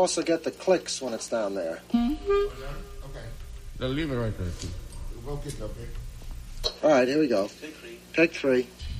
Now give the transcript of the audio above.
also get the clicks when it's down there. Okay. Now leave it right there, too. We'll get up here. All right, here we go. Take three.